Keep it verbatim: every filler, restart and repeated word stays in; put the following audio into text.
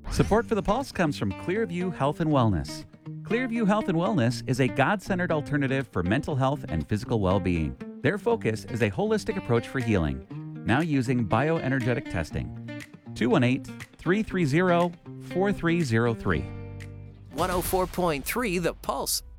Support for the Pulse comes from Clearview Health and Wellness. Clearview Health and Wellness is a God-centered alternative for mental health and physical well-being. Their focus is a holistic approach for healing, now using bioenergetic testing. two one eight, three three zero, four three zero three. one oh four point three The Pulse.